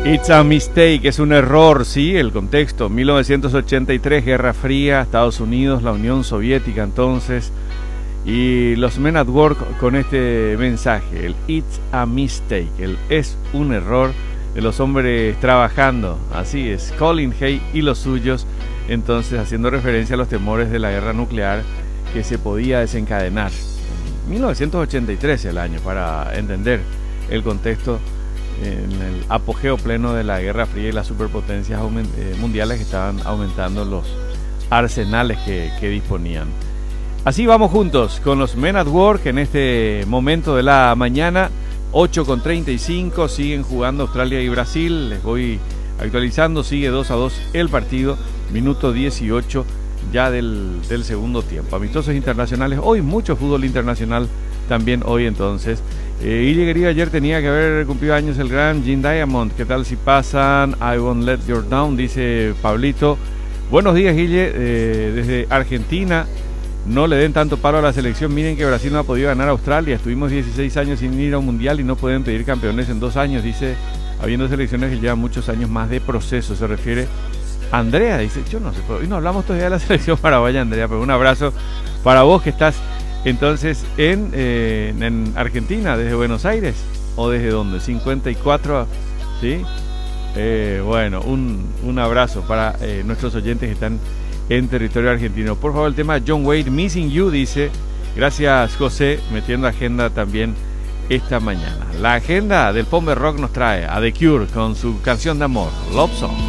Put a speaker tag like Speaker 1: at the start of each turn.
Speaker 1: It's a mistake, es un error, sí, el contexto. 1983, Guerra Fría, Estados Unidos, la Unión Soviética entonces. Y los Men at Work con este mensaje, el It's a mistake, el es un error de los hombres trabajando. Así es, Colin Hay y los suyos, entonces haciendo referencia a los temores de la guerra nuclear que se podía desencadenar. 1983 el año, para entender el contexto en el apogeo pleno de la Guerra Fría y las superpotencias mundiales que estaban aumentando los arsenales que disponían. Así vamos juntos con los Men at Work en este momento de la mañana, 8:35, siguen jugando Australia y Brasil, les voy actualizando, sigue 2-2 el partido, minuto 18 ya del segundo tiempo. Amistosos internacionales, hoy mucho fútbol internacional también hoy entonces. Guille querido, ayer tenía que haber cumplido años el gran Jim Diamond, ¿qué tal si pasan? I won't let you down, dice Pablito. Buenos días Guille, desde Argentina. No le den tanto paro a la selección. Miren que Brasil no ha podido ganar a Australia. Estuvimos 16 años sin ir a un mundial y no pueden pedir campeones en 2 años. Dice, habiendo selecciones que llevan muchos años más de proceso. Se refiere Andrea. Dice, yo no sé, hoy no hablamos todavía de la selección paraguaya, Andrea, pero un abrazo para vos que estás entonces en Argentina, desde Buenos Aires. ¿O desde dónde? 54, ¿sí? Bueno, un abrazo para nuestros oyentes que están en territorio argentino. Por favor, el tema John Wade, Missing You, dice. Gracias, José, metiendo agenda también esta mañana. La agenda del Pombe Rock nos trae a The Cure con su canción de amor, Love Song.